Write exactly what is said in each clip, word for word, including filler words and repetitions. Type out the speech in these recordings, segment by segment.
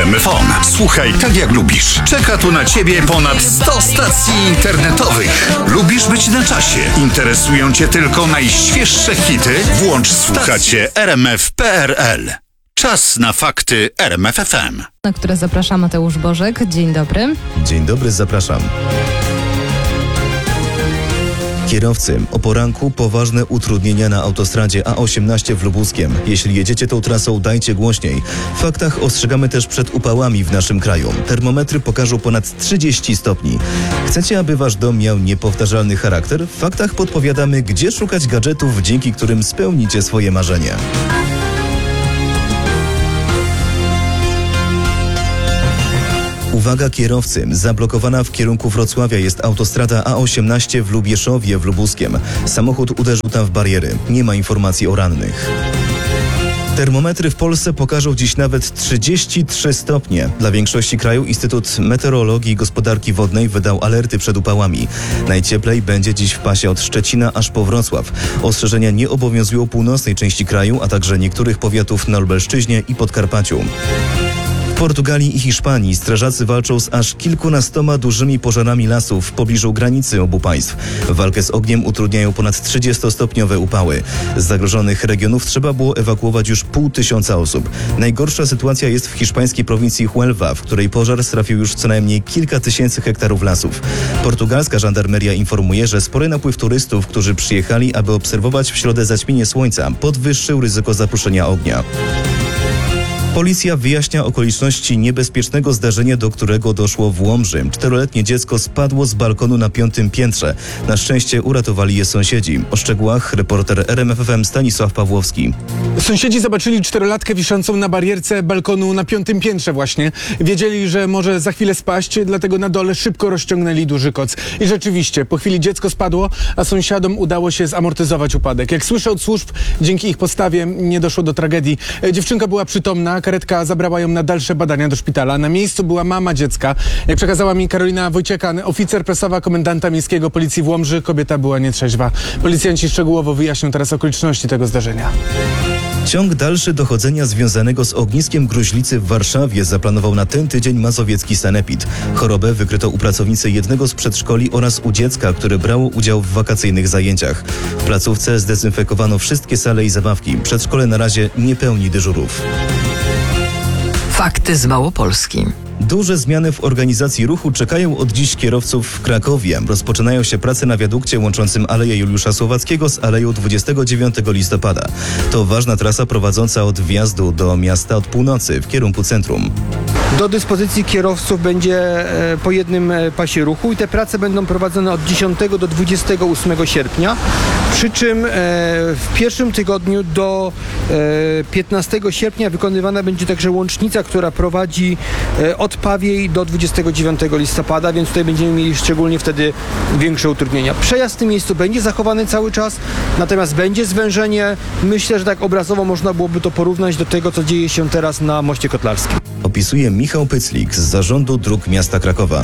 Gramofon. Słuchaj tak jak lubisz. Czeka tu na ciebie ponad sto stacji internetowych. Lubisz być na czasie. Interesują cię tylko najświeższe hity? Włącz słuchacie r m f kropka p r l. Czas na fakty R M F F M. Na które zaprasza Mateusz Bożek. Dzień dobry. Dzień dobry, zapraszam. Kierowcy, o poranku poważne utrudnienia na autostradzie A osiemnaście w Lubuskiem. Jeśli jedziecie tą trasą, dajcie głośniej. W faktach ostrzegamy też przed upałami w naszym kraju. Termometry pokażą ponad trzydzieści stopni. Chcecie, aby wasz dom miał niepowtarzalny charakter? W faktach podpowiadamy, gdzie szukać gadżetów, dzięki którym spełnicie swoje marzenia. Uwaga kierowcy, zablokowana w kierunku Wrocławia jest autostrada A osiemnaście w Lubieszowie w Lubuskiem. Samochód uderzył tam w bariery. Nie ma informacji o rannych. Termometry w Polsce pokażą dziś nawet trzydzieści trzy stopnie. Dla większości kraju Instytut Meteorologii i Gospodarki Wodnej wydał alerty przed upałami. Najcieplej będzie dziś w pasie od Szczecina aż po Wrocław. Ostrzeżenia nie obowiązują północnej części kraju, a także niektórych powiatów na Lubelszczyźnie i Podkarpaciu. W Portugalii i Hiszpanii strażacy walczą z aż kilkunastoma dużymi pożarami lasów w pobliżu granicy obu państw. Walkę z ogniem utrudniają ponad trzydziestostopniowe upały. Z zagrożonych regionów trzeba było ewakuować już pół tysiąca osób. Najgorsza sytuacja jest w hiszpańskiej prowincji Huelva, w której pożar strafił już co najmniej kilka tysięcy hektarów lasów. Portugalska żandarmeria informuje, że spory napływ turystów, którzy przyjechali, aby obserwować w środę zaćmienie słońca, podwyższył ryzyko zaproszenia ognia. Policja wyjaśnia okoliczności niebezpiecznego zdarzenia, do którego doszło w Łomży. Czteroletnie dziecko spadło z balkonu na piątym piętrze. Na szczęście uratowali je sąsiedzi. O szczegółach reporter R M F F M Stanisław Pawłowski. Sąsiedzi zobaczyli czterolatkę wiszącą na barierce balkonu na piątym piętrze właśnie. Wiedzieli, że może za chwilę spaść, dlatego na dole szybko rozciągnęli duży koc. I rzeczywiście, po chwili dziecko spadło, a sąsiadom udało się zamortyzować upadek. Jak słyszę od służb, dzięki ich postawie nie doszło do tragedii. Dziewczynka była przytomna, karetka zabrała ją na dalsze badania do szpitala. Na miejscu była mama dziecka. Jak przekazała mi Karolina Wojcieka, oficer prasowa komendanta miejskiego policji w Łomży, kobieta była nietrzeźwa. Policjanci szczegółowo wyjaśnią teraz okoliczności tego zdarzenia. Ciąg dalszy dochodzenia związanego z ogniskiem gruźlicy w Warszawie zaplanował na ten tydzień mazowiecki sanepid. Chorobę wykryto u pracownicy jednego z przedszkoli oraz u dziecka, które brało udział w wakacyjnych zajęciach. W placówce zdezynfekowano wszystkie sale i zabawki. Przedszkole na razie nie pełni dyżurów. Fakty z Małopolski. Duże zmiany w organizacji ruchu czekają od dziś kierowców w Krakowie. Rozpoczynają się prace na wiadukcie łączącym Aleję Juliusza Słowackiego z Aleją dwudziestego dziewiątego listopada. To ważna trasa prowadząca od wjazdu do miasta od północy w kierunku centrum. Do dyspozycji kierowców będzie po jednym pasie ruchu i te prace będą prowadzone od dziesiątego do dwudziestego ósmego sierpnia. Przy czym w pierwszym tygodniu do piętnastego sierpnia wykonywana będzie także łącznica, która prowadzi od Pawiej do dwudziestego dziewiątego listopada, więc tutaj będziemy mieli szczególnie wtedy większe utrudnienia. Przejazd w tym miejscu będzie zachowany cały czas, natomiast będzie zwężenie. Myślę, że tak obrazowo można byłoby to porównać do tego, co dzieje się teraz na Moście Kotlarskim. Opisuje Michał Pyclik z Zarządu Dróg Miasta Krakowa.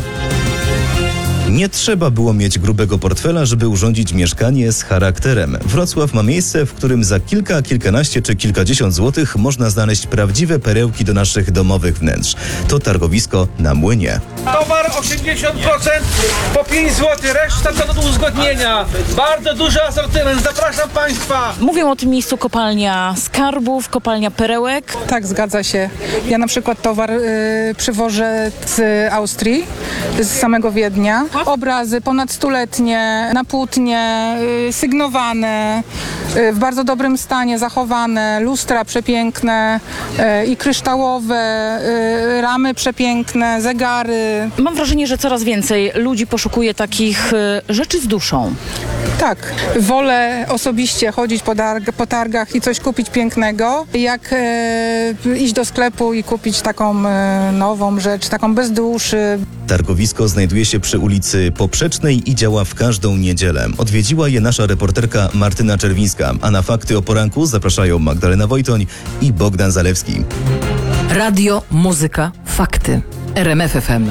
Nie trzeba było mieć grubego portfela, żeby urządzić mieszkanie z charakterem. Wrocław ma miejsce, w którym za kilka, kilkanaście czy kilkadziesiąt złotych można znaleźć prawdziwe perełki do naszych domowych wnętrz. To targowisko na Młynie. Towar osiemdziesiąt procent po pięć złotych, reszta to do uzgodnienia. Bardzo duży asortyment, zapraszam Państwa. Mówią o tym miejscu kopalnia skarbów, kopalnia perełek. Tak, zgadza się. Ja na przykład towar y, przywożę z Austrii, z samego Wiednia. Obrazy ponad stuletnie, na płótnie, y, sygnowane, y, w bardzo dobrym stanie, zachowane, lustra przepiękne y, i kryształowe, y, ramy przepiękne, zegary. Mam wrażenie, że coraz więcej ludzi poszukuje takich y, rzeczy z duszą. Tak, wolę osobiście chodzić po, darg- po targach i coś kupić pięknego, jak e, iść do sklepu i kupić taką e, nową rzecz, taką bez duszy. Targowisko znajduje się przy ulicy Poprzecznej i działa w każdą niedzielę. Odwiedziła je nasza reporterka Martyna Czerwińska, a na fakty o poranku zapraszają Magdalena Wojtoń i Bogdan Zalewski. Radio, muzyka, fakty. R M F F M.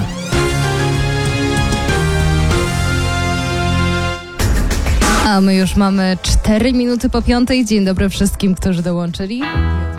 A my już mamy cztery minuty po piątej. Dzień dobry wszystkim, którzy dołączyli.